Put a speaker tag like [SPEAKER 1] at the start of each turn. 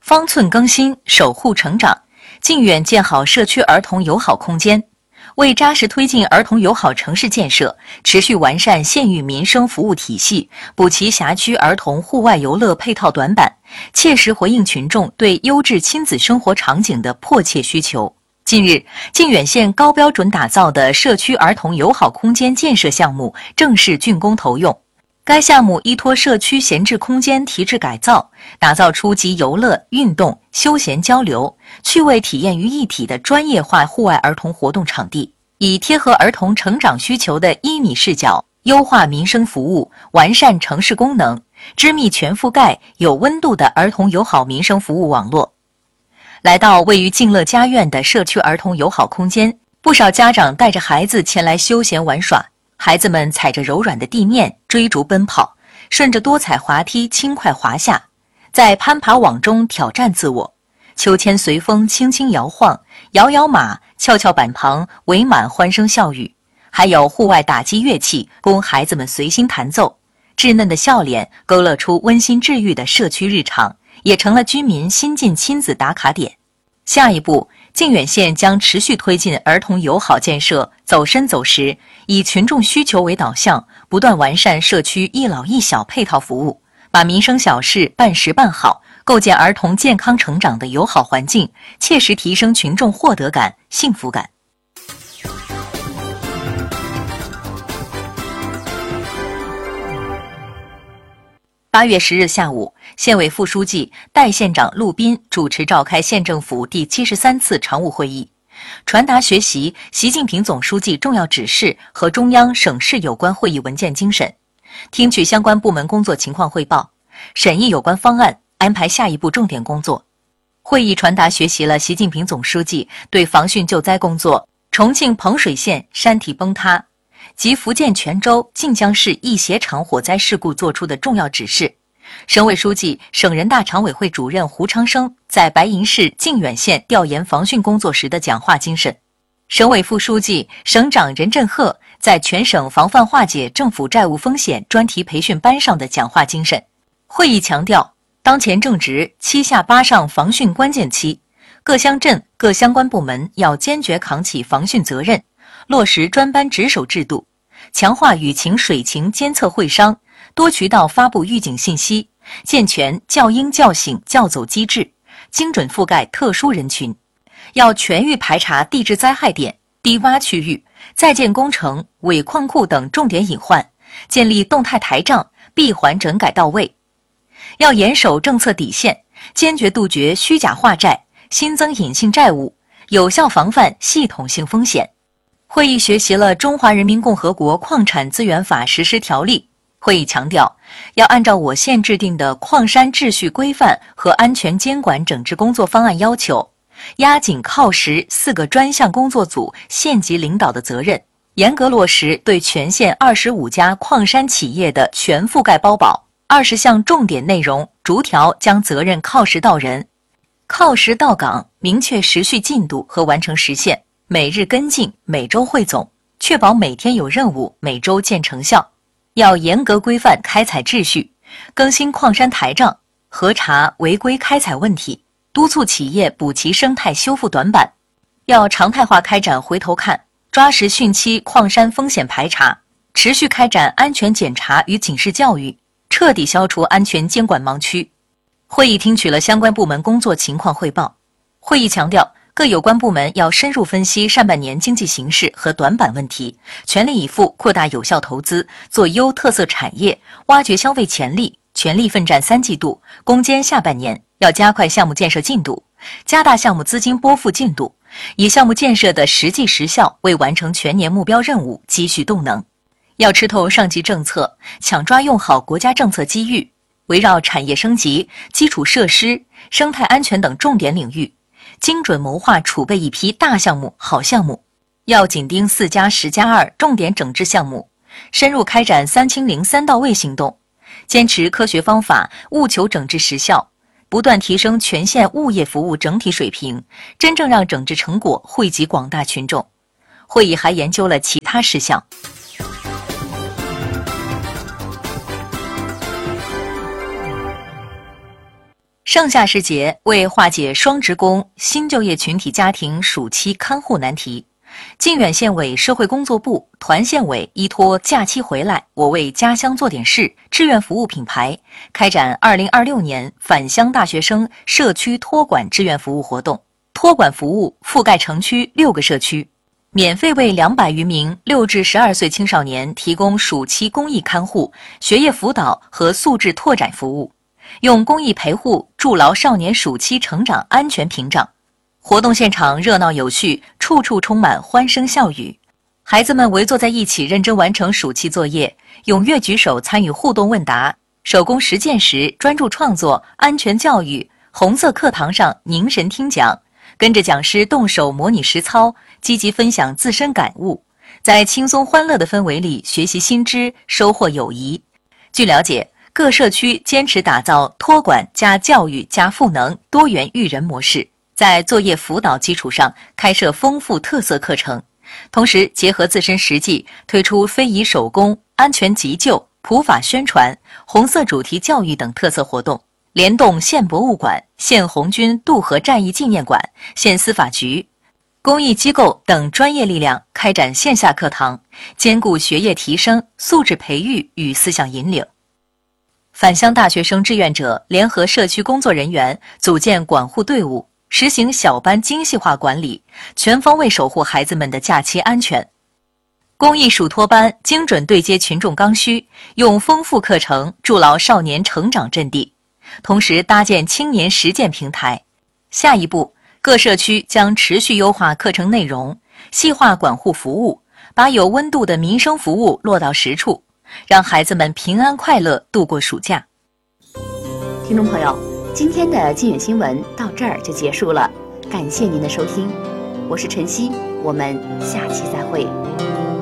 [SPEAKER 1] 方寸更新，守护成长，靖远建好社区儿童友好空间。为扎实推进儿童友好城市建设，持续完善县域民生服务体系，补齐辖区儿童户外游乐配套短板，切实回应群众对优质亲子生活场景的迫切需求。近日，靖远县高标准打造的社区儿童友好空间建设项目正式竣工投用。该项目依托社区闲置空间提质改造，打造出集游乐、运动、休闲交流、趣味体验于一体的专业化户外儿童活动场地，以贴合儿童成长需求的1米视角，优化民生服务，完善城市功能，织密全覆盖、有温度的儿童友好民生服务网络。来到位于静乐家苑的社区儿童友好空间，不少家长带着孩子前来休闲玩耍。孩子们踩着柔软的地面追逐奔跑，顺着多彩滑梯轻快滑下，在攀爬网中挑战自我。秋千随风轻轻摇晃，摇摇马，跷跷板旁围满欢声笑语，还有户外打击乐器供孩子们随心弹奏。稚嫩的笑脸勾勒出温馨治愈的社区日常，也成了居民新晋亲子打卡点。下一步，靖远县将持续推进儿童友好建设走深走实，以群众需求为导向，不断完善社区一老一小配套服务，把民生小事办实办好，构建儿童健康成长的友好环境，切实提升群众获得感、幸福感。8月10日下午，县委副书记、代县长陆斌主持召开县政府第73次常务会议，传达学习习近平总书记重要指示和中央、省市有关会议文件精神，听取相关部门工作情况汇报，审议有关方案，安排下一步重点工作。会议传达学习了习近平总书记对防汛救灾工作、重庆彭水县山体崩塌及福建泉州、晋江市一携场火灾事故作出的重要指示。省委书记、省人大常委会主任胡昌生在白银市靖远县调研防汛工作时的讲话精神。省委副书记、省长任振赫在全省防范化解政府债务风险专题培训班上的讲话精神。会议强调，当前正值7下8上防汛关键期，各乡镇、各相关部门要坚决扛起防汛责任，落实专班值守制度，强化雨情水情监测会商，多渠道发布预警信息，健全叫应叫醒叫走机制，精准覆盖特殊人群。要全域排查地质灾害点、低洼区域、在建工程、尾矿库等重点隐患，建立动态台账，闭环整改到位。要严守政策底线，坚决杜绝虚假化债、新增隐性债务，有效防范系统性风险。会议学习了《中华人民共和国矿产资源法实施条例》。会议强调，要按照我县制定的矿山秩序规范和安全监管整治工作方案要求，压紧靠实4个专项工作组县级领导的责任，严格落实对全县25家矿山企业的全覆盖包保，20项重点内容逐条将责任靠实到人、靠实到岗，明确时序进度和完成时限，每日跟进，每周汇总，确保每天有任务，每周见成效。要严格规范开采秩序，更新矿山台账，核查违规开采问题，督促企业补齐生态修复短板。要常态化开展回头看，抓实汛期矿山风险排查，持续开展安全检查与警示教育，彻底消除安全监管盲区。会议听取了相关部门工作情况汇报。会议强调，各有关部门要深入分析上半年经济形势和短板问题，全力以赴扩大有效投资，做优特色产业，挖掘消费潜力，全力奋战3季度，攻坚下半年。要加快项目建设进度，加大项目资金拨付进度，以项目建设的实际实效为完成全年目标任务积蓄动能。要吃透上级政策，抢抓用好国家政策机遇，围绕产业升级、基础设施、生态安全等重点领域，精准谋划储备一批大项目、好项目。要紧盯4+10+2重点整治项目，深入开展3清零3到位行动，坚持科学方法，务求整治实效，不断提升全县物业服务整体水平，真正让整治成果惠及广大群众。会议还研究了其他事项。 盛夏时节为化解双职工、新就业群体家庭暑期看护难题，靖远县委社会工作部、团县委依托假期回来，我为家乡做点事志愿服务品牌，开展2026年返乡大学生社区托管志愿服务活动。托管服务覆盖城区6个社区，免费为200余名6至12岁青少年提供暑期公益看护、学业辅导和素质拓展服务，用公益陪护筑牢少年暑期成长安全屏障。活动现场热闹有序，处处充满欢声笑语。孩子们围坐在一起，认真完成暑期作业，踊跃举手参与互动问答，手工实践时专注创作，安全教育。红色课堂上凝神听讲，跟着讲师动手模拟实操，积极分享自身感悟，在轻松欢乐的氛围里学习新知，收获友谊。据了解，各社区坚持打造托管加教育加赋能多元育人模式，在作业辅导基础上开设丰富特色课程，同时结合自身实际，推出非遗手工、安全急救、普法宣传、红色主题教育等特色活动，联动县博物馆、县红军渡河战役纪念馆、县司法局、公益机构等专业力量开展线下课堂，兼顾学业提升、素质培育与思想引领。返乡大学生志愿者联合社区工作人员组建管护队伍，实行小班精细化管理，全方位守护孩子们的假期安全。公益暑托班精准对接群众刚需，用丰富课程筑牢少年成长阵地，同时搭建青年实践平台。下一步，各社区将持续优化课程内容，细化管护服务，把有温度的民生服务落到实处，让孩子们平安快乐度过暑假。
[SPEAKER 2] 听众朋友，今天的靖远新闻到这儿就结束了，感谢您的收听，我是晨曦，我们下期再会。